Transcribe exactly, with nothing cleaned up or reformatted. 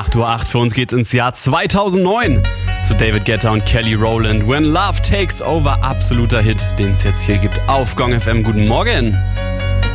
acht Uhr acht für uns geht's ins Jahr zweitausendneun zu David Guetta und Kelly Rowland. When Love Takes Over, absoluter Hit, den es jetzt hier gibt auf Gong F M. Guten Morgen.